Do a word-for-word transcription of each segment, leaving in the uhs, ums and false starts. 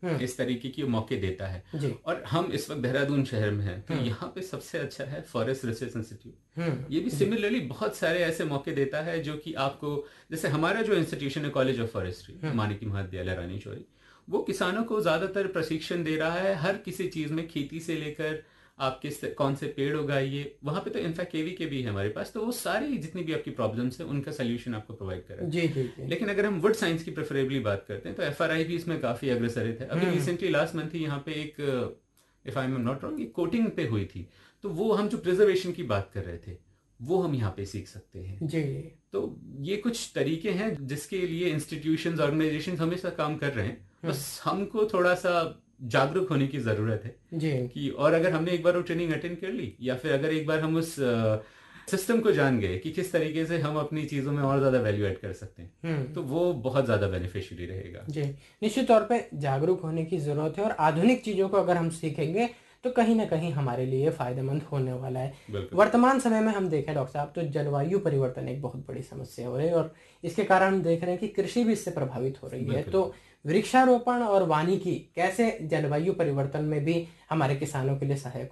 इस तरीके की मौके देता है। जी। और हम इस वक्त देहरादून शहर में हैं, तो यहाँ पे सबसे अच्छा है फॉरेस्ट रिसर्च इंस्टीट्यूट। ये भी जी। सिमिलरली बहुत सारे ऐसे मौके देता है जो कि आपको, जैसे हमारा जो इंस्टीट्यूशन है कॉलेज ऑफ फॉरेस्ट्री मानकी महाविद्यालय रानी चौरी, वो किसानों को ज्यादातर प्रशिक्षण दे रहा है हर किसी चीज में, खेती से लेकर आप किस कौन से पेड़ उगाइए। वहां पे तो इनफैक्ट केवी के भी है हमारे पास, तो वो सारी जितनी भी आपकी प्रॉब्लम्स है उनका सोल्यूशन आपको प्रोवाइड करा है। जी जी जी। लेकिन अगर हम वुड साइंस की प्रेफरेबली बात करते हैं तो एफआरआई भी इसमें काफी अग्रसरित है। अभी रिसेंटली लास्ट मंथ ही यहाँ पे एक, if I am not wrong, एक कोटिंग पे हुई थी, तो वो हम जो प्रिजर्वेशन की बात कर रहे थे वो हम यहाँ पे सीख सकते हैं। जी। तो ये कुछ तरीके हैं जिसके लिए इंस्टीट्यूशंस ऑर्गेनाइजेशंस हमेशा काम कर रहे हैं, बस हमको थोड़ा सा जागरूक होने की जरूरत है जी। कि और अगर हमने एक बार वो ट्रेनिंग अटेंड कर ली, या फिर अगर एक बार हम उस सिस्टम को जान गए कि किस तरीके से हम अपनी चीजों में और ज्यादा वैल्यू ऐड कर सकते हैं, तो वो बहुत ज्यादा बेनिफिशियरी रहेगा। जी, निश्चित तौर पे जागरूक होने की जरूरत है और आधुनिक चीजों को अगर हम सीखेंगे तो कहीं ना कहीं हमारे लिए फायदेमंद होने वाला है। वर्तमान समय में हम देखें डॉक्टर साहब, तो जलवायु परिवर्तन एक बहुत बड़ी समस्या हो रही है और इसके कारण हम देख रहे हैं कि कृषि भी इससे प्रभावित हो रही है। तो वृक्षारोपण और वानिकी कैसे जलवायु परिवर्तन में भी हमारे किसानों के लिए सहायक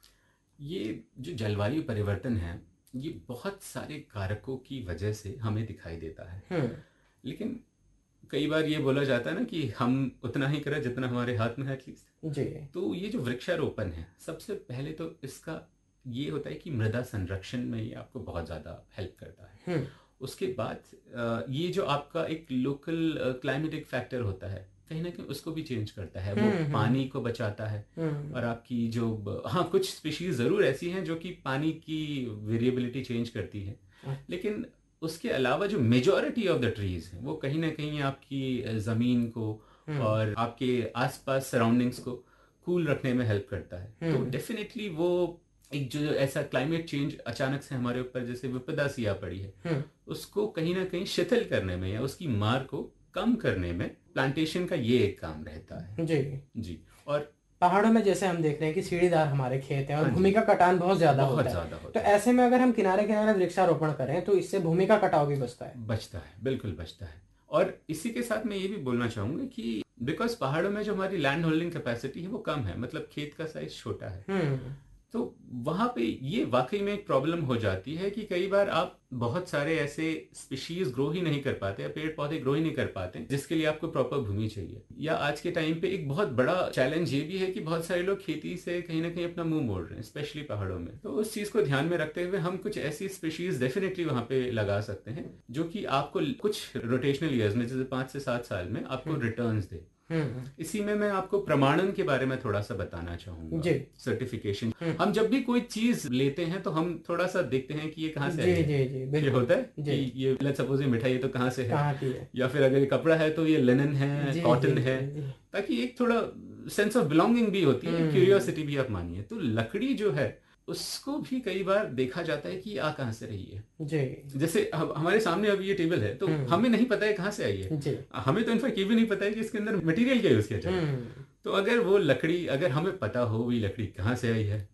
होगी? ये जो जलवायु परिवर्तन है ये बहुत सारे कारकों की वजह से हमें दिखाई देता है, लेकिन कई बार ये बोला जाता है ना कि हम उतना ही करें जितना हमारे हाथ में है एटलीस्ट। जी। तो ये जो वृक्षारोपण है, सबसे पहले तो इसका ये होता है कि मृदा संरक्षण में ये आपको बहुत ज्यादा हेल्प करता है। उसके बाद ये जो आपका एक लोकल क्लाइमेटिक फैक्टर होता है, कहीं ना कहीं उसको भी चेंज करता है, वो पानी को बचाता है। और आपकी जो, हाँ कुछ स्पीशीज जरूर ऐसी हैं जो कि पानी की वेरिएबिलिटी चेंज करती है, लेकिन उसके अलावा जो मेजॉरिटी ऑफ द ट्रीज हैं वो कहीं ना कहीं आपकी जमीन को और आपके आसपास सराउंडिंग्स को कूल रखने में हेल्प करता है। तो डेफिनेटली वो एक जो ऐसा क्लाइमेट चेंज अचानक से हमारे ऊपर जैसे विपदा सी आ पड़ी है, उसको कहीं ना कहीं शिथिल करने में या उसकी मार को कम करने में प्लांटेशन का ये एक काम रहता है। जी जी। और पहाड़ों में जैसे हम देख रहे हैं कि सीढ़ीदार हमारे खेत हैं और भूमि का कटान बहुत ज्यादा होता है, होता तो है। ऐसे में अगर हम किनारे किनारे वृक्षारोपण करें तो इससे भूमि का कटाव भी बचता है। बचता है, बिल्कुल बचता है। और इसी के साथ मैं ये भी बोलना चाहूंगा कि बिकॉज पहाड़ों में जो हमारी लैंड होल्डिंग कैपेसिटी है वो कम है, मतलब खेत का साइज छोटा है, तो वहां पे ये वाकई में एक प्रॉब्लम हो जाती है कि कई बार आप बहुत सारे ऐसे स्पीशीज ग्रो ही नहीं कर पाते, या पेड़ पौधे ग्रो ही नहीं कर पाते जिसके लिए आपको प्रॉपर भूमि चाहिए। या आज के टाइम पे एक बहुत बड़ा चैलेंज ये भी है कि बहुत सारे लोग खेती से कहीं ना कहीं अपना मुंह मोड़ रहे हैं, स्पेशली पहाड़ों में। तो उस चीज को ध्यान में रखते हुए हम कुछ ऐसी स्पीशीज डेफिनेटली वहां पे लगा सकते हैं जो कि आपको कुछ रोटेशनल ईयर्स में, जैसे पांच से सात साल में आपको रिटर्न्स दे। इसी में मैं आपको प्रमाणन के बारे में थोड़ा सा बताना चाहूंगा। सर्टिफिकेशन, हम जब भी कोई चीज लेते हैं तो हम थोड़ा सा देखते हैं कि ये कहाँ से जी, है। जी, जी, ये होता है कि ये लेट्स सपोज ये मिठाई है तो कहाँ से है, है या फिर अगर ये कपड़ा है तो ये लिनन है, कॉटन है, ताकि एक थोड़ा सेंस ऑफ बिलोंगिंग भी होती है, क्यूरियोसिटी भी आप मानिए। तो लकड़ी जो है उसको भी कई बार देखा जाता है कि आ कहां से रही है। जी। जैसे हमारे सामने अभी ये टेबल है तो हमें नहीं पता है कहां से आई है। जी। हमें तो इनफैक्ट ये भी नहीं पता है कि इसके अंदर मटेरियल क्या यूज किया जाए। तो अगर वो लकड़ी, अगर हमें पता हो वो लकड़ी कहां से आई है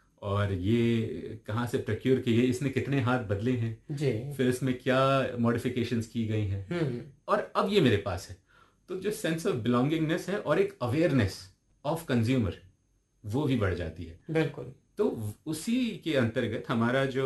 और ये कहां से प्रोक्योर की है, इसने कितने हाथ बदले हैं, जी। फिर इसमें क्या मॉडिफिकेशंस की गई हैं, और अब ये मेरे पास है, तो जो सेंस ऑफ बिलोंगिंगनेस है और एक अवेयरनेस ऑफ कंज्यूमर वो भी बढ़ जाती है। बिल्कुल। तो उसी के अंतर्गत हमारा जो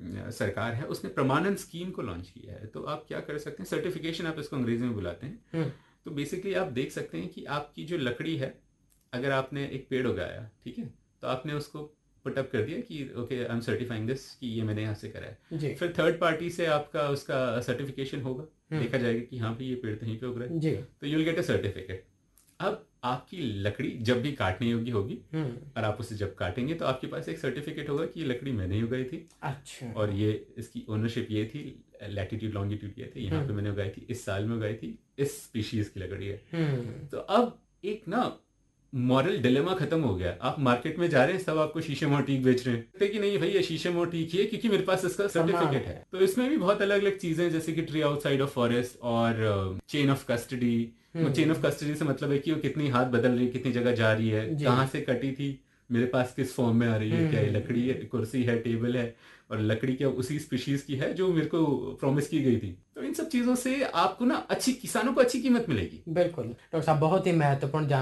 सरकार है उसने प्रमाणन स्कीम को लॉन्च किया है। तो आप क्या कर सकते हैं, सर्टिफिकेशन आप इसको अंग्रेजी में बुलाते हैं। तो बेसिकली आप देख सकते हैं कि आपकी जो लकड़ी है, अगर आपने एक पेड़ उगाया, ठीक है, तो आपने उसको पुटअप कर दिया कि okay I am certifying this, कि ये मैंने यहाँ से करा है। फिर थर्ड पार्टी से आपका उसका सर्टिफिकेशन होगा, देखा जाएगा कि हाँ भाई ये पेड़ कहीं पे उग रहा है, तो you will get a certificate. अब आपकी लकड़ी जब भी काटने योग्य होगी और आप उसे जब काटेंगे तो आपके पास एक सर्टिफिकेट होगा कि ये लकड़ी मैंने ही उगाई थी। अच्छा। और ये इसकी ओनरशिप ये थी, लैटिट्यूड लॉन्गिट्यूड ये थे, यहाँ पे मैंने उगाई थी, इस साल में उगाई थी, इस स्पीशीज की लकड़ी है। तो अब एक ना मॉरल डिलेमा खत्म हो गया। आप मार्केट में जा रहे हैं, सब आपको शीशे मोर टीक बेच रहे हैं कि नहीं भाई ये शीशे मोर टीक ही है क्योंकि मेरे पास इसका सर्टिफिकेट है। तो इसमें भी बहुत अलग अलग चीजें, जैसे कि ट्री आउटसाइड ऑफ फॉरेस्ट और chain of custody. Chain of custody से मतलब है कि वो कितनी हाथ बदल रही है, कितनी जगह जा रही है, कहाँ से कटी थी, मेरे पास किस फॉर्म में आ रही है, क्या ये लकड़ी है, कुर्सी है, टेबल है, और लकड़ी क्या उसी स्पीशीज की है जो मेरे को प्रॉमिस की गई थी। तो इन सब चीजों से आपको ना अच्छी, किसानों को अच्छी कीमत मिलेगी। बिल्कुल डॉक्टर साहब, बहुत ही महत्वपूर्ण